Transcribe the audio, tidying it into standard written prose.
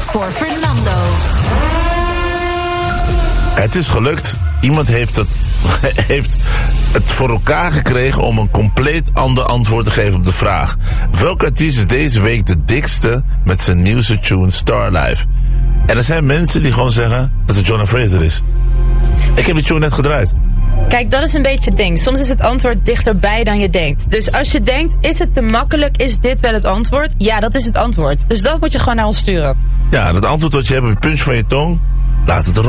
voor Fernando. Het is gelukt. Iemand heeft het voor elkaar gekregen om een compleet ander antwoord te geven op de vraag. Welke artiest is deze week de dikste met zijn nieuwste tune Starlife? En er zijn mensen die gewoon zeggen dat het Jonah Fraser is. Ik heb die tune net gedraaid. Kijk, dat is een beetje het ding. Soms is het antwoord dichterbij dan je denkt. Dus als je denkt, is het te makkelijk? Is dit wel het antwoord? Ja, dat is het antwoord. Dus dat moet je gewoon naar ons sturen. Ja, dat antwoord dat je hebt op je puntje van je tong, laat het erop.